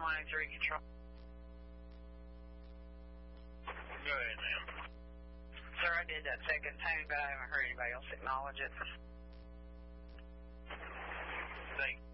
103 control. Go ahead, ma'am. Sir, I did that second time, but I haven't heard anybody else acknowledge it. Thank you.